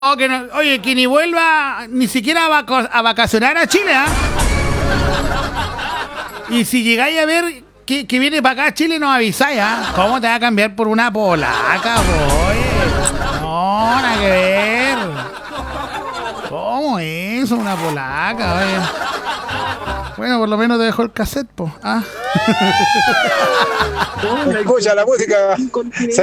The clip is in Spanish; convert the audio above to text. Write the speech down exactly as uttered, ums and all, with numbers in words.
Oh, que no, oye, que ni vuelva ni siquiera a, vaco- a vacacionar a Chile, ¿ah? Y si llegáis a ver que, que viene para acá a Chile, nos avisáis, ¿ah? ¿Cómo te va a cambiar por una polaca, po? Oye? No, nada que ver. ¿Cómo eso? Una polaca, oye. Bueno, por lo menos te dejo el cassette, po. ¿Ah? Escucha la música.